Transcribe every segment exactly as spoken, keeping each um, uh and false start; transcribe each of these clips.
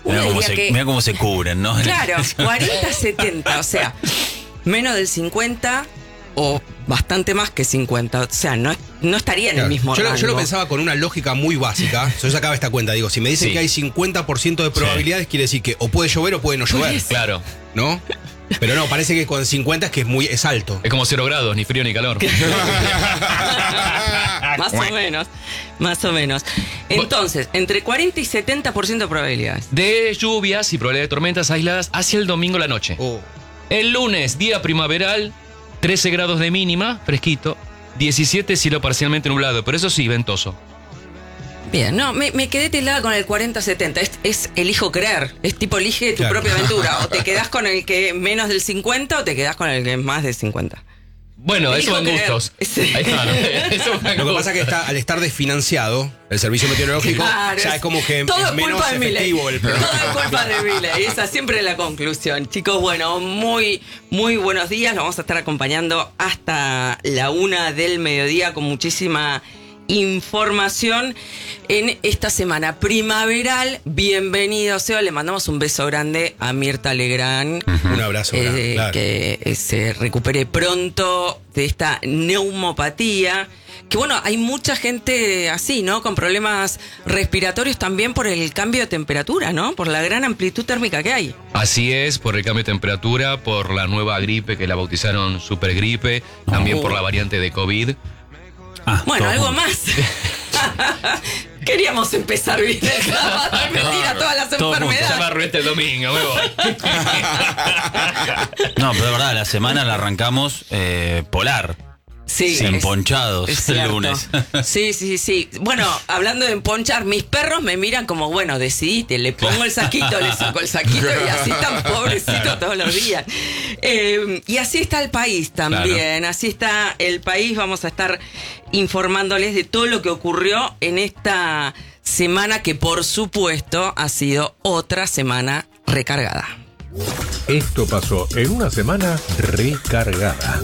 Mira cómo, se, que, mira cómo se cubren, ¿no? Claro, cuarenta setenta, o sea, menos del cincuenta o bastante más que cincuenta. O sea, no, no estaría en claro. el mismo yo, rango. yo lo pensaba con una lógica muy básica. Yo sacaba esta cuenta. Digo, si me dicen Sí. que hay cincuenta por ciento de probabilidades, sí. quiere decir que o puede llover o puede no llover. Pues, claro. ¿No? Pero no, parece que con cincuenta es que es muy es alto. Es como cero grados, ni frío ni calor. Más o menos, más o menos. Entonces, entre cuarenta y setenta por ciento de probabilidades. De lluvias y probabilidad de tormentas aisladas hacia el domingo a la noche. Oh. El lunes, día primaveral, trece grados de mínima, fresquito. diecisiete, cielo parcialmente nublado, pero eso sí, ventoso. Bien, no, me, me quedé tilada con el cuarenta setenta. Es, es elijo creer. Es tipo elige tu Claro. propia aventura. O te quedás con el que menos del cincuenta o te quedás con el que es más del cincuenta. Bueno, Elijo eso van creer. gustos. Sí. Ahí está, ¿no? Eso van Lo que gustos. pasa es que está, al estar desfinanciado, el servicio meteorológico, Claro, ya es como que todo es es menos culpa de Milei. efectivo el Todo programa. es culpa de Milei. Esa siempre es la conclusión. Chicos, bueno, muy, muy buenos días. Los vamos a estar acompañando hasta la una del mediodía con muchísima información en esta semana primaveral. Bienvenido, Seba. Le mandamos un beso grande a Mirta Legrand. Un abrazo, Eh, claro. que eh, se recupere pronto de esta neumopatía. Que bueno, hay mucha gente así, ¿no? Con problemas respiratorios también por el cambio de temperatura, ¿no? Por la gran amplitud térmica que hay. Así es, por el cambio de temperatura, por la nueva gripe que la bautizaron supergripe, también Oh. por la variante de COVID. Ah, Bueno, todo algo junto. más. Queríamos empezar bien el sábado. Mentira, todas las Todo junto. Ya me enfermedades. arruinaste el domingo, me voy. No, pero de verdad, la semana la arrancamos eh, polar. Sí, Sin es- ponchados es el cierto. lunes. Sí, sí, sí. Bueno, hablando de emponchar, mis perros me miran como, bueno, decidite, le pongo el saquito, le saco el saquito y así están pobrecitos todos los días. Eh, y así está el país también, Claro. así está el país. Vamos a estar informándoles de todo lo que ocurrió en esta semana que, por supuesto, ha sido otra semana recargada. Esto pasó en una semana recargada.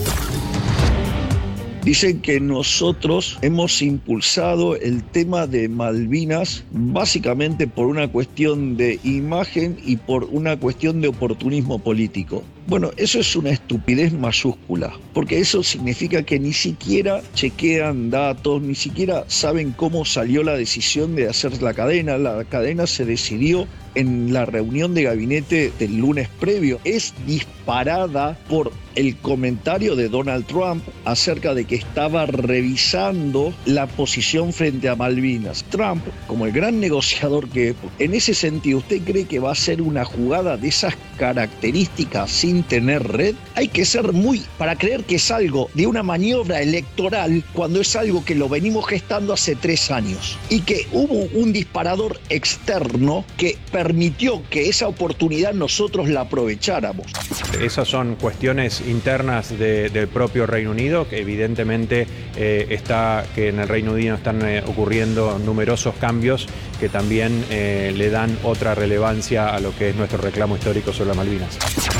Dicen que nosotros hemos impulsado el tema de Malvinas básicamente por una cuestión de imagen y por una cuestión de oportunismo político. Bueno, eso es una estupidez mayúscula, porque eso significa que ni siquiera chequean datos, ni siquiera saben cómo salió la decisión de hacer la cadena. La cadena se decidió en la reunión de gabinete del lunes previo. Es disparada por el comentario de Donald Trump acerca de que estaba revisando la posición frente a Malvinas. Trump, como el gran negociador que es, en ese sentido, ¿usted cree que va a ser una jugada de esas características sin tener red? Hay que ser muy para creer que es algo de una maniobra electoral cuando es algo que lo venimos gestando hace tres años y que hubo un disparador externo que permitió que esa oportunidad nosotros la aprovecháramos. Esas son cuestiones internas de, del propio Reino Unido, que evidentemente eh, está que en el Reino Unido están eh, ocurriendo numerosos cambios que también eh, le dan otra relevancia a lo que es nuestro reclamo histórico sobre las Malvinas.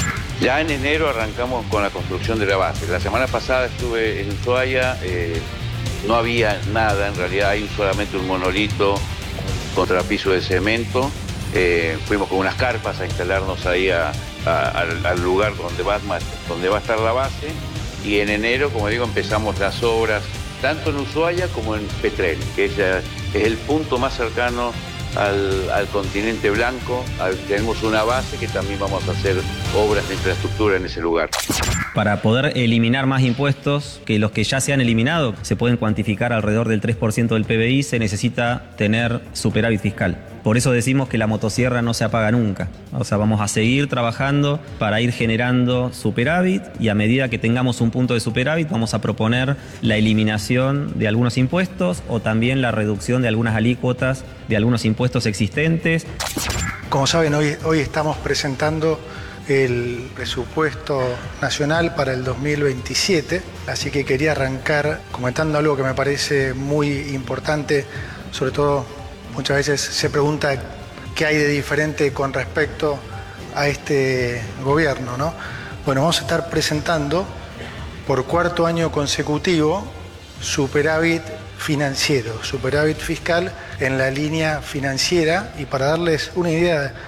Ya en enero arrancamos con la construcción de la base. La semana pasada estuve en Ushuaia, eh, no había nada, en realidad hay solamente un monolito contra piso de cemento. Eh, fuimos con unas carpas a instalarnos ahí a, a, al, al lugar donde va, donde va a estar la base, y en enero, como digo, empezamos las obras tanto en Ushuaia como en Petrel, que es, es el punto más cercano al, al continente blanco. Al, tenemos una base que también vamos a hacer obras de infraestructura en ese lugar. Para poder eliminar más impuestos que los que ya se han eliminado, se pueden cuantificar alrededor del tres por ciento del P B I, se necesita tener superávit fiscal. Por eso decimos que la motosierra no se apaga nunca. O sea, vamos a seguir trabajando para ir generando superávit, y a medida que tengamos un punto de superávit vamos a proponer la eliminación de algunos impuestos o también la reducción de algunas alícuotas de algunos impuestos existentes. Como saben, hoy, hoy estamos presentando el presupuesto nacional para el dos mil veintisiete, así que quería arrancar comentando algo que me parece muy importante. Sobre todo, muchas veces se pregunta qué hay de diferente con respecto a este gobierno, ¿no? Bueno, vamos a estar presentando por cuarto año consecutivo superávit financiero, superávit fiscal en la línea financiera. Y para darles una idea